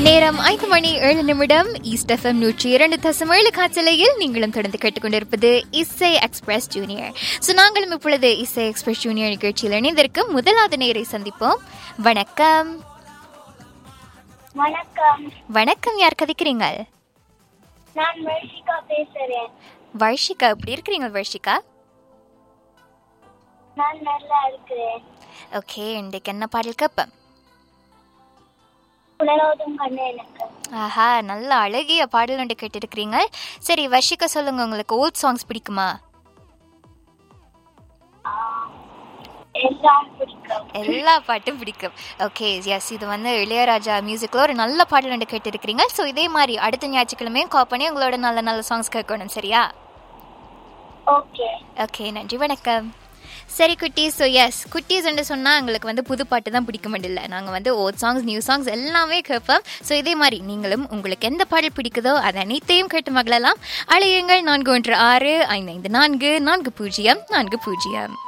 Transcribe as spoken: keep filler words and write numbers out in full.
நேரம் ஐந்து மணி ஏழு நிமிடம். ஈஸ்ட் எஃப்எம் நூற்றி இரண்டு தசம் ஏழு காற்றலையில் நீங்களும் தொடர்ந்து கேட்டுக்கொண்டிருப்பது இசை எக்ஸ்பிரஸ் ஜூனியர். ஸோ நாங்களும் இப்பொழுது இசை எக்ஸ்பிரஸ் ஜூனியர் நிகழ்ச்சியில் இணைந்திருக்கும் முதலாவது நேரை சந்திப்போம். வணக்கம். வணக்கம். வணக்கம். யார் கதைக்கிறீங்க? நான் வர்ஷிகா பேசுறேன். வர்ஷிகா, எப்படி இருக்கிறீங்க வர்ஷிகா? நான் நல்லா இருக்கிறேன். ஓகே, இன்றைக்கு என்ன பாடல் கேட்பேன்? புலரோதும் கண்ணு எனக்கு. ஆஹா, நல்ல அழகிய பாடல் ஒன்று கேட்டிருக்கிறீங்க. சரி வர்ஷிகா, சொல்லுங்க, உங்களுக்கு ஓல்ட் சாங்ஸ் பிடிக்குமா? எல்லாம் பிடிக்கும். எல்லா பாட்டும் பிடிக்கும். ஓகே, எஸ், இது வந்து இளையராஜா மியூசிக்கில் ஒரு நல்ல பாடல் ஒன்று கேட்டிருக்கிறீங்க. ஸோ இதே மாதிரி அடுத்த ஞாயிற்றுக்கிழமையும் கால் பண்ணி உங்களோட நல்ல நல்ல சாங்ஸ் கேட்கணும், சரியா? ஓகே ஓகே, நன்றி, வணக்கம். சரி குட்டீஸ், ஸோ எஸ், குட்டீஸ் என்று சொன்னால் எங்களுக்கு வந்து புது பாட்டு தான் பிடிக்க முடியல. நாங்கள் வந்து ஓல்ட் சாங்ஸ், நியூ சாங்ஸ் எல்லாமே கேட்போம். ஸோ இதே மாதிரி நீங்களும் உங்களுக்கு எந்த பாடல் பிடிக்குதோ அதை அனைத்தையும் கேட்டு மகிழலாம். அழையுங்கள் நான்கு ஒன்று ஆறு ஐந்து ஐந்து நான்கு நான்கு பூஜ்ஜியம் நான்கு பூஜ்ஜியம்.